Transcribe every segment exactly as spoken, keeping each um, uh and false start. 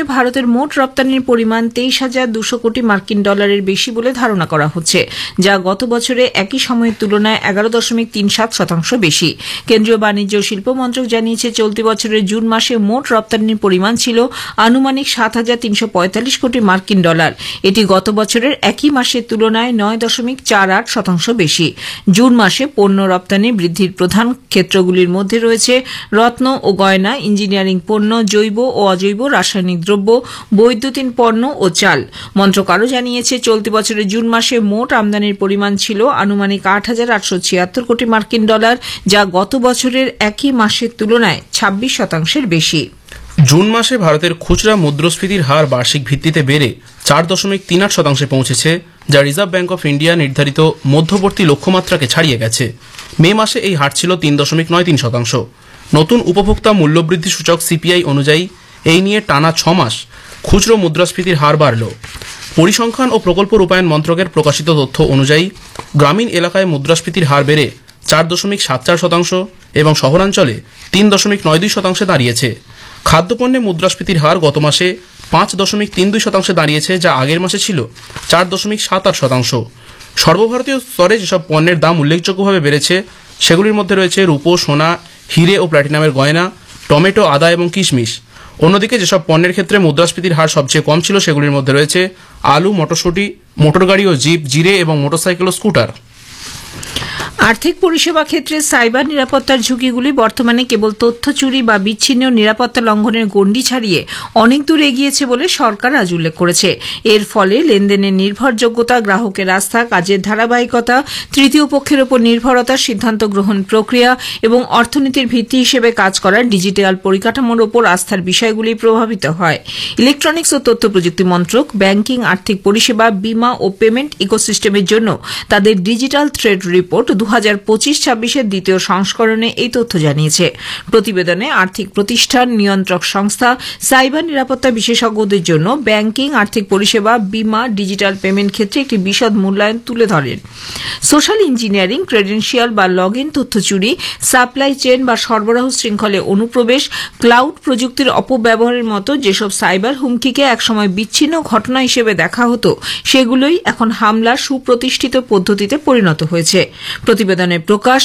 ভারতের মোট রপ্তানির পরিমাণ তেইশ হাজার দুশো কোটি মার্কিন ডলারের বেশি বলে ধারণা করা হচ্ছে, যা গত বছরে একই সময়ের তুলনায় এগারো দশমিক তিন সাত শতাংশ বেশি। কেন্দ্রীয় বাণিজ্য ও শিল্প মন্ত্রক জানিয়েছে, চলতি বছরের জুন মাসে মোট রপ্তানির পরিমাণ ছিল আনুমানিক সাত হাজার তিনশো পঁয়তাল্লিশ কোটি মার্কিন ডলার। এটি গত বছরের একই মাসের তুলনায় নয় দশমিক চার আট শতাংশ বেশি। জুন মাসে পণ্য রপ্তানি বৃদ্ধির প্রধান ক্ষেত্রগুলির মধ্যে রয়েছে রত্ন ও গয়না, ইঞ্জিনিয়ারিং পণ্য, জৈব ও অজৈব রাসায়নিক দ্রব্য, বৈদ্যুতিন পণ্য ও চাল। মন্ত্রক আরও জানিয়েছে, চলতি বছরের জুন মাসে মোট আমদানির পরিমাণ ছিল আনুমানিক আট হাজার আটশো ছিয়াত্তর কোটি মার্কিন ডলার, যা গত বছরের একই মাসের তুলনায় ছাব্বিশ শতাংশের বেশি। জুন মাসে ভারতের খুচরা মুদ্রাস্ফীতির হার বার্ষিক ভিত্তিতে বেড়ে চার দশমিক তিন আট শতাংশে পৌঁছেছে, যা রিজার্ভ ব্যাঙ্ক অফ ইন্ডিয়া নির্ধারিত মধ্যবর্তী লক্ষ্যমাত্রাকে ছাড়িয়ে গেছে। মে মাসে এই হার ছিল তিন দশমিক নয় তিন শতাংশ। নতুন উপভোক্তা মূল্যবৃদ্ধি সূচক সিপিআই অনুযায়ী এই নিয়ে টানা ছ মাস খুচরো মুদ্রাস্ফীতির হার বাড়ল। পরিসংখ্যান ও প্রকল্প রূপায়ণ মন্ত্রকের প্রকাশিত তথ্য অনুযায়ী গ্রামীণ এলাকায় মুদ্রাস্ফীতির হার বেড়ে চার দশমিক সাত চার শতাংশ এবং শহরাঞ্চলে তিন দশমিক নয় দুই শতাংশে দাঁড়িয়েছে। খাদ্যপণ্যে মুদ্রাস্ফীতির হার গত মাসে পাঁচ দশমিক তিন দুই শতাংশে দাঁড়িয়েছে, যা আগের মাসে ছিল চার দশমিক সাত আট শতাংশ। সর্বভারতীয় স্তরে যেসব পণ্যের দাম উল্লেখযোগ্যভাবে বেড়েছে সেগুলির মধ্যে রয়েছে রূপো, সোনা, হিরে ও প্ল্যাটিনামের গয়না, টমেটো, আদা এবং কিশমিশ। অন্যদিকে যেসব পণ্যের ক্ষেত্রে মুদ্রাস্ফীতির হার সবচেয়ে কম ছিল সেগুলির মধ্যে রয়েছে আলু, মটরশুঁটি, মোটরগাড়ি ও জিপ, জিরে এবং মোটরসাইকেল ও স্কুটার। আর্থিক পরিষেবা ক্ষেত্রে সাইবার নিরাপত্তার ঝুঁকিগুলি বর্তমানে কেবল তথ্য চুরি বা বিচ্ছিন্ন নিরাপত্তা লঙ্ঘনের গণ্ডি ছাড়িয়ে অনেক দূর এগিয়েছে বলে সরকার আজ উল্লেখ করেছে। এর ফলে লেনদেনের নির্ভরযোগ্যতা, গ্রাহকের আস্থা, কাজের ধারাবাহিকতা, তৃতীয় পক্ষের উপর নির্ভরতা, সিদ্ধান্ত গ্রহণ প্রক্রিয়া এবং অর্থনীতির ভিত্তি হিসেবে কাজ করার ডিজিটাল পরিকাঠামোর উপর আস্থার বিষয়গুলি প্রভাবিত হয়। ইলেকট্রনিক্স ও তথ্য প্রযুক্তি মন্ত্রক ব্যাংকিং, আর্থিক পরিষেবা, বীমা ও পেমেন্ট ইকোসিস্টেমের জন্য তাদের ডিজিটাল থ্রেড রিপোর্ট দু হাজার পঁচিশ ছাব্বিশের দ্বিতীয় সংস্করণে এই তথ্য জানিয়েছে। প্রতিবেদনে আর্থিক প্রতিষ্ঠান, নিয়ন্ত্রক সংস্থা, সাইবার নিরাপত্তা বিশেষজ্ঞদের জন্য ব্যাংকিং, আর্থিক পরিষেবা, বীমা, ডিজিটাল পেমেন্ট ক্ষেত্রে একটি বিশদ মূল্যায়ন তুলে ধরেন। সোশ্যাল ইঞ্জিনিয়ারিং, ক্রেডেন্সিয়াল বা লগ ইন তথ্য চুরি, সাপ্লাই চেন বা সরবরাহ শৃঙ্খলে অনুপ্রবেশ, ক্লাউড প্রযুক্তির অপব্যবহারের মতো যেসব সাইবার হুমকিকে একসময় বিচ্ছিন্ন ঘটনা হিসেবে দেখা হতো সেগুলোই এখন হামলার সুপ্রতিষ্ঠিত পদ্ধতিতে পরিণত হয়েছে। প্রতিবেদনে প্রকাশ,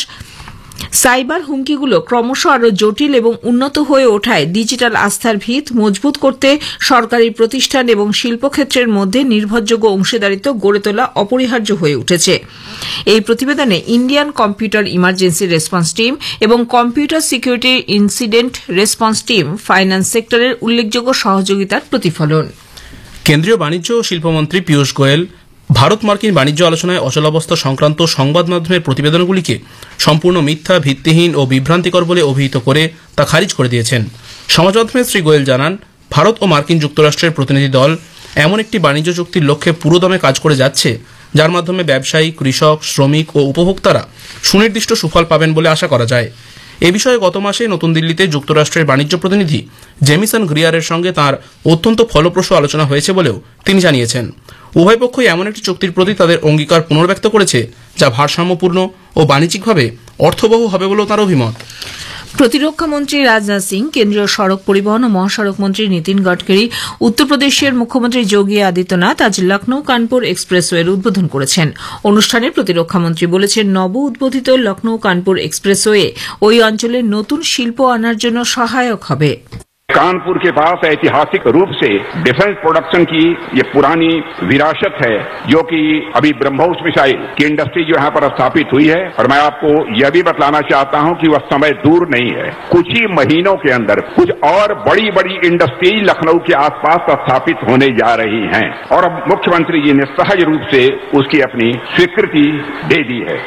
সাইবার হুমকিগুলো ক্রমশ আরও জটিল এবং উন্নত হয়ে ওঠায় ডিজিটাল আস্থার ভিত মজবুত করতে সরকারি প্রতিষ্ঠান এবং শিল্পক্ষেত্রের মধ্যে নির্ভরযোগ্য অংশীদারিত্ব গড়ে তোলা অপরিহার্য হয়ে উঠেছে। এই প্রতিবেদনে Indian computer emergency response team এবং computer security incident response team finance সেক্টরের উল্লেখযোগ্য সহযোগিতার প্রতিফলন। কেন্দ্রীয় বাণিজ্য ও শিল্পমন্ত্রী পীয়ূষ গোয়েল ভারত মার্কিন বাণিজ্য আলোচনায় অচলাবস্থা সংক্রান্ত সংবাদ মাধ্যমের প্রতিবেদনগুলিকে সম্পূর্ণ মিথ্যা, ভিত্তিহীন ও বিভ্রান্তিকর বলে অভিহিত করে তা খারিজ করে দিয়েছেন। সমাজ মাধ্যমে শ্রী গোয়েল জানান, ভারত ও মার্কিন যুক্তরাষ্ট্রের প্রতিনিধি দল এমন একটি বাণিজ্য চুক্তির লক্ষ্যে পুরোদমে কাজ করে যাচ্ছে যার মাধ্যমে ব্যবসায়ী, কৃষক, শ্রমিক ও উপভোক্তারা সুনির্দিষ্ট সুফল পাবেন বলে আশা করা যায়। এ বিষয়ে গত মাসে নতুন দিল্লিতে যুক্তরাষ্ট্রের বাণিজ্য প্রতিনিধি জেমিসন গ্রিয়ারের সঙ্গে তাঁর অত্যন্ত ফলপ্রসূ আলোচনা হয়েছে বলেও তিনি জানিয়েছেন। উভয় পক্ষই এমন একটি চুক্তির প্রতি তাদের অঙ্গীকার পুনর্ব্যক্ত করেছে যা ভারসাম্যপূর্ণ ও বাণিজ্যিকভাবে অর্থবহ হবে বলেও তাঁর অভিমত। প্রতিরক্ষা মন্ত্রী রাজনাথ সিং, কেন্দ্রীয় সড়ক পরিবহন ও মহাসড়ক মন্ত্রী নীতিন গডকরি, উত্তরপ্রদেশের মুখ্যমন্ত্রী যোগী আদিত্যনাথ আজ লখনৌ কানপুর এক্সপ্রেসওয়ের উদ্বোধন করেছেন। অনুষ্ঠানে প্রতিরক্ষা মন্ত্রী বলেছেন, নব উদ্বোধিত লখনৌ কানপুর এক্সপ্রেসওয়ে ওই অঞ্চলে নতুন শিল্প আনার জন্য সহায়ক হবে। कानपुर के पास ऐतिहासिक रूप से डिफेंस प्रोडक्शन की ये पुरानी विरासत है, जो कि अभी ब्रह्मोस मिसाइल की इंडस्ट्री जो यहाँ पर स्थापित हुई है। और मैं आपको यह भी बतलाना चाहता हूँ कि वह समय दूर नहीं है, कुछ ही महीनों के अंदर कुछ और बड़ी बड़ी इंडस्ट्री लखनऊ के आसपास स्थापित होने जा रही हैं। और अब मुख्यमंत्री जी ने सहज रूप से उसकी अपनी स्वीकृति दे दी है।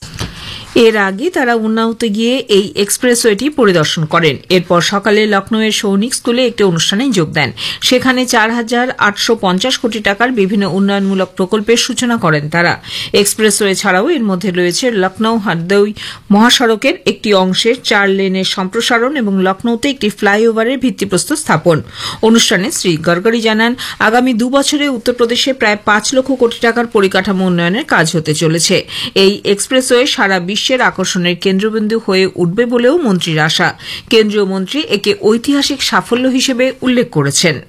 এর আগে তারা উন্নাওতে গিয়ে এই এক্সপ্রেসওয়েটি পরিদর্শন করেন। এরপর সকালে লখনৌয়ের সৈনিক স্কুলে একটি অনুষ্ঠানে যোগ দেন। সেখানে চার হাজার আটশো পঞ্চাশ কোটি টাকার বিভিন্ন উন্নয়নমূলক প্রকল্পের সূচনা করেন তারা। এক্সপ্রেসওয়ে ছাড়াও এর মধ্যে রয়েছে লখনৌ হারদই মহাসড়কের একটি অংশের চার লেনের সম্প্রসারণ এবং লখনৌতে একটি ফ্লাইওভারের ভিত্তিপ্রস্তর স্থাপন। অনুষ্ঠানে শ্রী গডকরি জানান, আগামী দু বছরে উত্তরপ্রদেশে প্রায় পাঁচ লক্ষ কোটি টাকার পরিকাঠামো উন্নয়নের কাজ হতে চলেছে। এই এক্সপ্রেসওয়ে সারা বিশ্ব আকর্ষণের কেন্দ্রবিন্দু হয়ে উঠবে বলেও মন্ত্রীর আশা। কেন্দ্রীয় মন্ত্রী একে ঐতিহাসিক সাফল্য হিসেবে উল্লেখ করেছেন।